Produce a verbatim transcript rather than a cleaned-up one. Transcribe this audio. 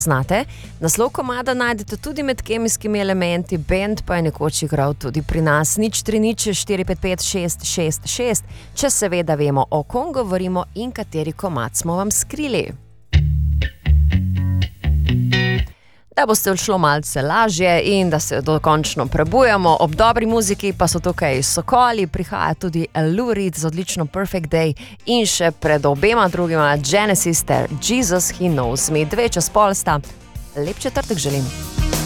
Znate, naslov komada najdete tudi med kemijskimi elementi, bend pa je nekoč igral tudi pri nas. Nič tri nič štiri pet pet šest šest šest, če seveda vemo, o kom govorimo in kateri komad smo vam skrili. Da boste odšlo malce lažje in da se dokončno prebujamo, ob dobri muziki pa so tukaj Sokoli, prihaja tudi Lou Reed z odlično Perfect Day in še pred obema drugima Genesis ter Jesus He Knows Me. Dve čez pol sta. Lep četrtek želim.